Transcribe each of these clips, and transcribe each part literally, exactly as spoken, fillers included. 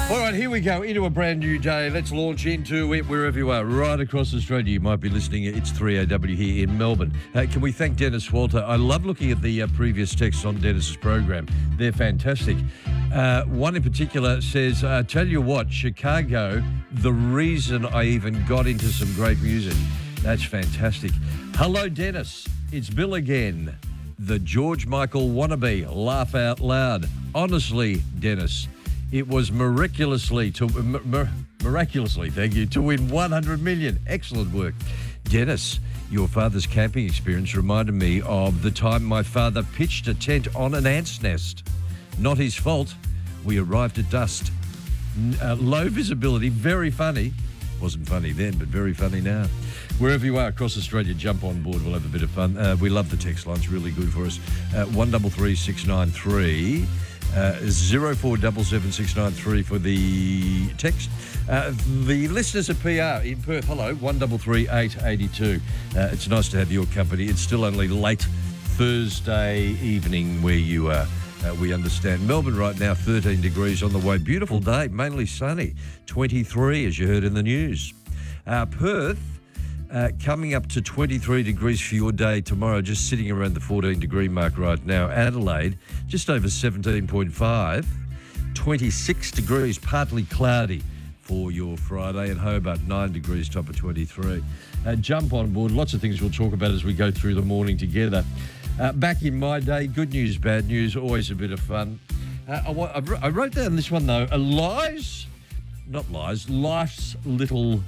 All right, here we go into a brand new day. Let's launch into it wherever you are, right across Australia. You might be listening. It's three A W here in Melbourne. Uh, can we thank Dennis Walter? I love looking at the uh, previous texts on Dennis's program. They're fantastic. Uh, one in particular says, uh, tell you what, Chicago, the reason I even got into some great music. That's fantastic. Hello, Dennis. It's Bill again. The George Michael wannabe. Laugh out loud. Honestly, Dennis, it was miraculously, to, mir- miraculously, thank you, to win one hundred million. Excellent work. Dennis, your father's camping experience reminded me of the time my father pitched a tent on an ant's nest. Not his fault. We arrived at dusk. Uh, low visibility, very funny. Wasn't funny then, but very funny now. Wherever you are across Australia, jump on board. We'll have a bit of fun. Uh, we love the text line. It's really good for us. Uh, one double three six nine three. Uh, zero four seven seven six nine three for the text. Uh, the listeners at P R in Perth, hello, one double three eight eighty two. Uh, it's nice to have your company. It's still only late Thursday evening where you are. Uh, we understand. Melbourne right now, thirteen degrees on the way. Beautiful day, mainly sunny. twenty-three, as you heard in the news. Uh, Perth, uh, coming up to twenty-three degrees for your day tomorrow, just sitting around the fourteen degree mark right now. Adelaide, just over seventeen point five. twenty-six degrees, partly cloudy for your Friday. And Hobart, nine degrees, top of twenty-three. Uh, jump on board. Lots of things we'll talk about as we go through the morning together. Uh, back in my day, good news, bad news, always a bit of fun. Uh, I, I wrote down this one, though. Uh, lies, not lies, life's little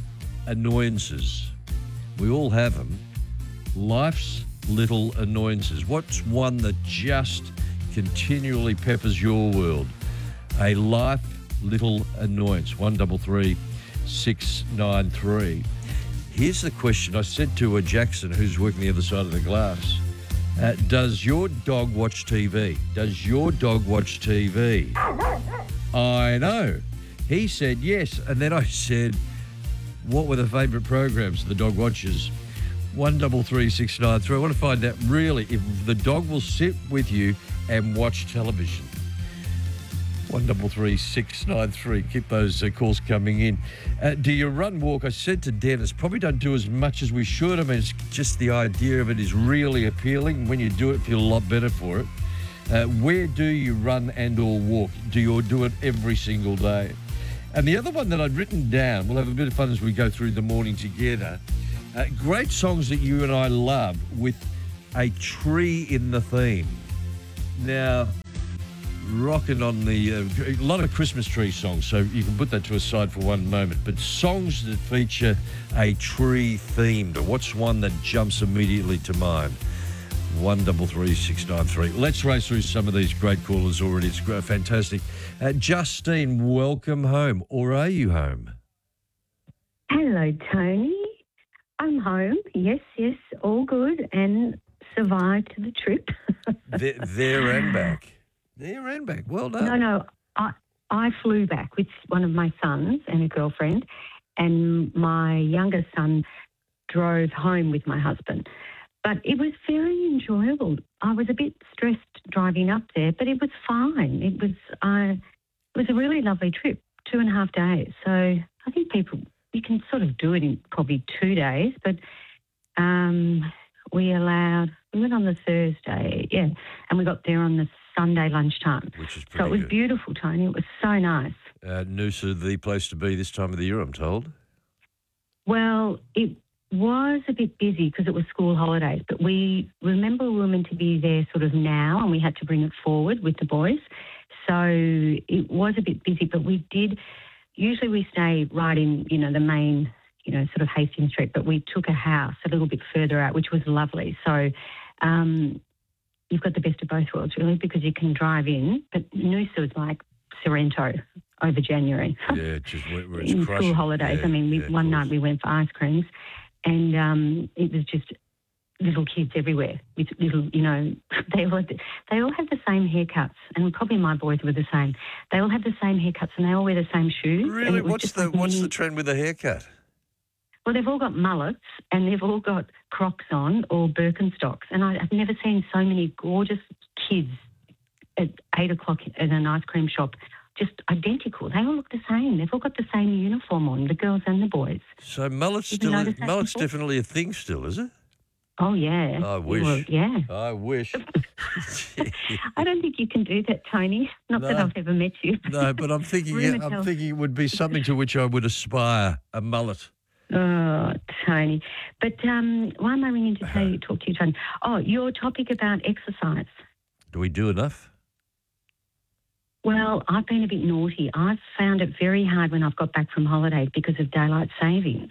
annoyances. We all have them. Life's little annoyances. What's one that just continually peppers your world? A life little annoyance. One double three six nine three. Here's the question I said to a Jackson, who's working the other side of the glass. Uh, does your dog watch T V? Does your dog watch T V? I know. He said yes. And then I said, what were the favourite programs the dog watches? One double three six nine three. I want to find out really if the dog will sit with you and watch television. One double three six nine three. Keep those uh, calls coming in. Uh, do you run, walk? I said to Dennis, probably don't do as much as we should. I mean, it's just the idea of it is really appealing. When you do it, feel a lot better for it. Uh, where do you run and or walk? Do you do it every single day? And the other one that I'd written down, we'll have a bit of fun as we go through the morning together. Uh, great songs that you and I love with a tree in the theme. Now, rocking on the, uh, a lot of Christmas tree songs, so you can put that to a side for one moment. But songs that feature a tree themed, what's one that jumps immediately to mind? One double three six nine three. Let's race through some of these great callers already. It's great, fantastic. Uh, Justine, welcome home, or are you home? Hello, Tony. I'm home. Yes, yes, all good, and survived the trip. there, there and back. There and back. Well done. No, no, I I flew back with one of my sons and a girlfriend, and my younger son drove home with my husband. But it was very enjoyable. I was a bit stressed driving up there, but it was fine. It was uh, it was a really lovely trip, two and a half days. So I think people, you can sort of do it in probably two days, but um, we allowed, we went on the Thursday, yeah, and we got there on the Sunday lunchtime. Which is pretty So it was good. beautiful, Tony. It was so nice. Uh, Noosa, the place to be this time of the year, I'm told. Well, it was a bit busy because it was school holidays, but we remember we were meant to be there sort of now, and we had to bring it forward with the boys. So it was a bit busy, but we did, usually we stay right in, you know, the main, you know, sort of Hastings Street, but we took a house a little bit further out, which was lovely. So um, you've got the best of both worlds, really, because you can drive in, but Noosa was like Sorrento over January. Yeah, just where where it's in crushing. school holidays. Yeah, I mean, we, yeah, of one course. night we went for ice creams, and um, it was just little kids everywhere with little, you know, they all had, they all had the same haircuts, and probably my boys were the same. They all had the same haircuts, and they all wear the same shoes. and Really? it was What's just the like What's mini- the trend with the haircut? Well, they've all got mullets, and they've all got Crocs on or Birkenstocks, and I, I've never seen so many gorgeous kids at eight o'clock at an ice cream shop just identical. They all look the same. They've all got the same uniform on, the girls and the boys. So mullet's Did you still notice that mullet's before? definitely a thing still, is it? Oh, yeah. I You wish. were- yeah. I wish. I don't think you can do that, Tony. Not that No. I've ever met you. No, but I'm thinking Rumour I'm tells- thinking it would be something to which I would aspire, a mullet. Oh, Tony. But um, why am I ringing to say, talk to you, Tony? Oh, your topic about exercise. Do we do enough? Well, I've been a bit naughty. I've found it very hard when I've got back from holidays because of daylight savings.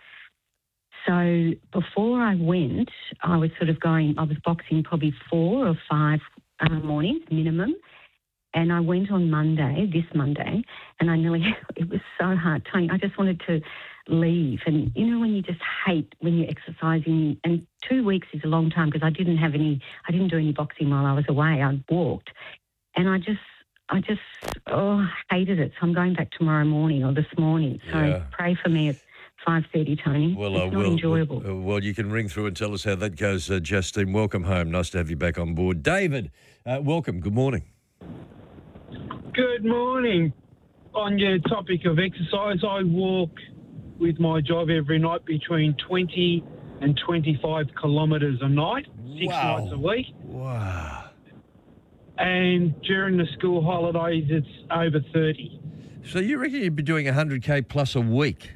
So before I went, I was sort of going, I was boxing probably four or five uh, mornings minimum. And I went on Monday, this Monday, and I nearly, it was so hard, Tony. I just wanted to leave. And you know when you just hate when you're exercising, and two weeks is a long time because I didn't have any, I didn't do any boxing while I was away. I walked. And I just, I just, oh, hated it. So I'm going back tomorrow morning or this morning. So Yeah. pray for me at five thirty, Tony. Well, it's I not will. enjoyable. Well, well, you can ring through and tell us how that goes, uh, Justine. Welcome home. Nice to have you back on board. David, uh, welcome. Good morning. Good morning. On your topic of exercise, I walk with my job every night between twenty and twenty-five kilometres a night, six Wow. nights a week. Wow. And during the school holidays, it's over thirty. So you reckon you'd be doing one hundred K plus a week?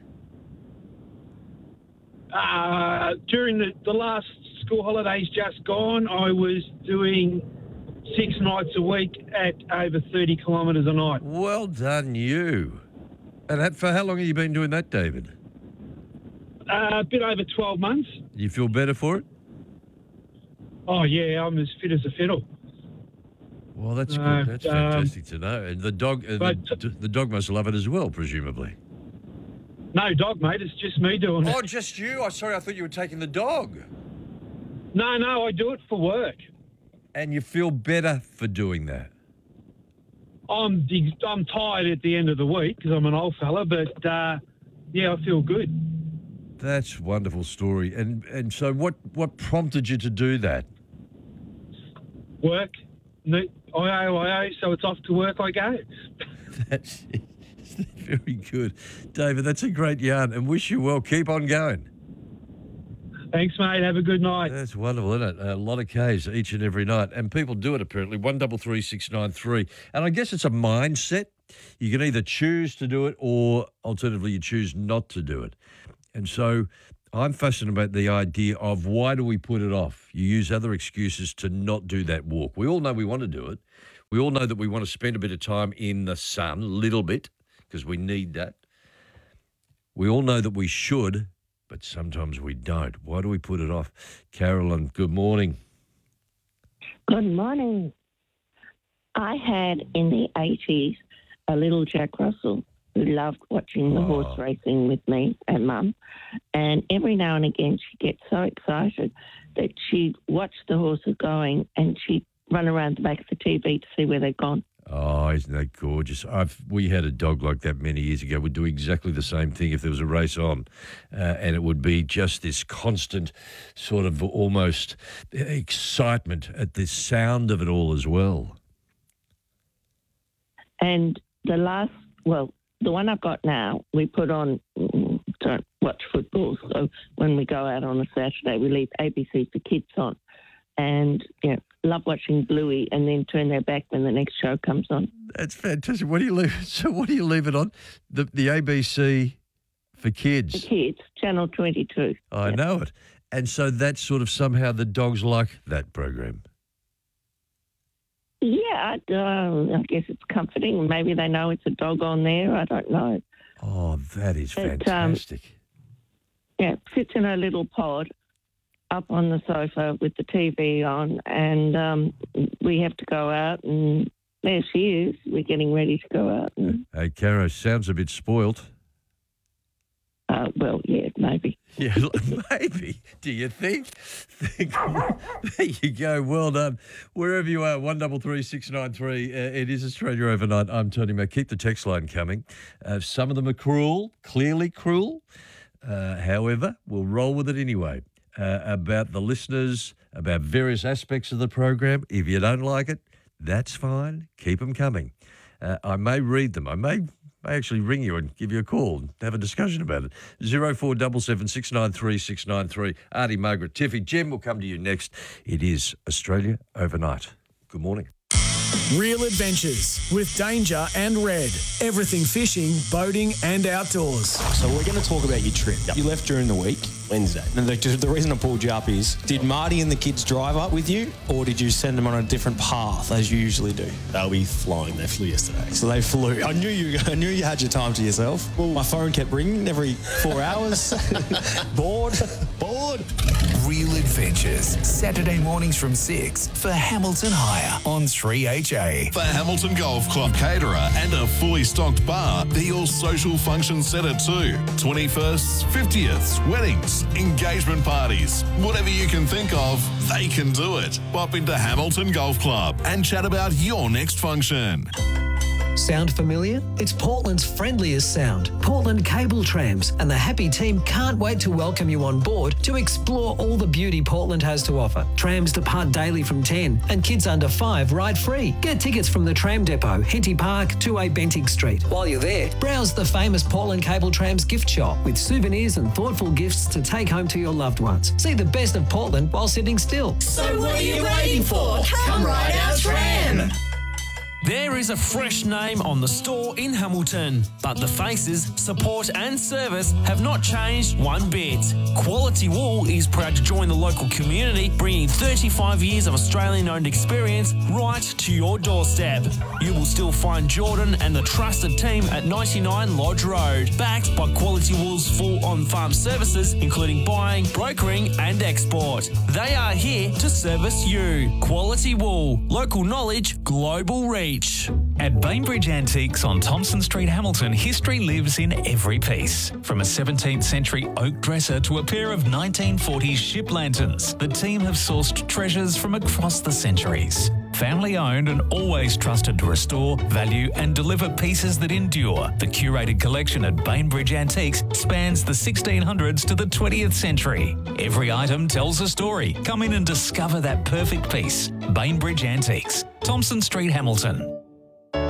Uh, during the, the last school holidays just gone, I was doing six nights a week at over thirty kilometres a night. Well done, you. And that, for how long have you been doing that, David? Uh, a bit over twelve months. You feel better for it? Oh, yeah, I'm as fit as a fiddle. Well, that's Uh, good. That's um, fantastic to know. And the dog, uh, but- the, the dog must love it as well, presumably. No dog, mate, it's just me doing it. Oh, just you? Oh, sorry, I thought you were taking the dog. No, no, I do it for work. And you feel better for doing that. I'm I'm tired at the end of the week because I'm an old fella, but uh, yeah, I feel good. That's a wonderful story. And and so what, what prompted you to do that? Work, I O I O, so it's off to work I go. That's very good. David, that's a great yarn and wish you well. Keep on going. Thanks, mate. Have a good night. That's wonderful, isn't it? A lot of Ks each and every night. And people do it apparently. one double three six nine three. And I guess it's a mindset. You can either choose to do it or alternatively you choose not to do it. And so I'm fascinated about the idea of why do we put it off? You use other excuses to not do that walk. We all know we want to do it. We all know that we want to spend a bit of time in the sun, a little bit, because we need that. We all know that we should, but sometimes we don't. Why do we put it off? Carolyn, good morning. Good morning. I had in the eighties a little Jack Russell who loved watching the Oh. horse racing with me and Mum. And every now and again she'd get so excited that she'd watch the horses going and she'd run around the back of the T V to see where they'd gone. Oh, isn't that gorgeous? I've we had a dog like that many years ago. We'd do exactly the same thing if there was a race on, uh, and it would be just this constant sort of almost excitement at the sound of it all as well. And the last, well, the one I've got now, we put on, mm, don't watch football, so when we go out on a Saturday, we leave A B C for Kids on. And, you know, love watching Bluey and then turn their back when the next show comes on. That's fantastic. What do you leave? So what do you leave it on? The the A B C for The kids. Kids, Channel twenty-two. I Yeah. know it. And so that's sort of somehow the dogs like that program. Yeah, I, uh, I guess it's comforting. Maybe they know it's a dog on there. I don't know. Oh, that is But, um, fantastic. Yeah, sits in her little pod up on the sofa with the T V on, and um, we have to go out, and there she is. We're getting ready to go out. And, Hey, Caro, sounds a bit spoilt. uh, well, yeah, maybe. Yeah, maybe. Do you think? think? There you go. Well done. Wherever you are, one double three six nine three. Uh, it is Australia Overnight. I'm Tony Mac. Keep the text line coming. Uh, some of them are cruel, clearly cruel. Uh, however, we'll roll with it anyway. Uh, about the listeners, about various aspects of the program. If you don't like it, that's fine. Keep them coming. uh, I may read them. I may, may actually ring you and give you a call and have a discussion about it. Zero four seven seven six nine three six nine three. Artie, Margaret, Tiffy. Jem will come to you next. It is Australia Overnight. Good morning. Real adventures with Danger and Red. Everything fishing, boating and outdoors. So we're going to talk about your trip. You left during the week. Wednesday. And the, the reason I pulled you up is, did Marty and the kids drive up with you, or did you send them on a different path as you usually do? They'll be flying. They flew yesterday. So they flew. I knew you. I knew you had your time to yourself. Well, my phone kept ringing every four hours. Bored. Bored. Real adventures. Saturday mornings from six for Hamilton Hire on three H A. The Hamilton Golf Club caterer and a fully stocked bar. They're your social function centre too. twenty-firsts, fiftieths, weddings, engagement parties. Whatever you can think of, they can do it. Pop into Hamilton Golf Club and chat about your next function. Sound familiar? It's Portland's friendliest sound. Portland Cable Trams and the happy team can't wait to welcome you on board to explore all the beauty Portland has to offer. Trams depart daily from ten and kids under five ride free. Get tickets from the Tram Depot, Henty Park, two A Bentinck Street. While you're there, browse the famous Portland Cable Trams gift shop with souvenirs and thoughtful gifts to take home to your loved ones. See the best of Portland while sitting still. So what are you waiting for? Come ride our tram! There is a fresh name on the store in Hamilton, but the faces, support and service have not changed one bit. Quality Wool is proud to join the local community, bringing thirty-five years of Australian-owned experience right to your doorstep. You will still find Jordan and the trusted team at ninety-nine Lodge Road, backed by Quality Wool's full on-farm services, including buying, brokering and export. They are here to service you. Quality Wool, local knowledge, global reach. At Bainbridge Antiques on Thompson Street, Hamilton, history lives in every piece. From a seventeenth century oak dresser to a pair of nineteen forties ship lanterns, the team have sourced treasures from across the centuries. Family owned and always trusted to restore, value and deliver pieces that endure. The curated collection at Bainbridge Antiques spans the sixteen hundreds to the twentieth century. Every item tells a story. Come in and discover that perfect piece. Bainbridge Antiques, Thompson Street, Hamilton.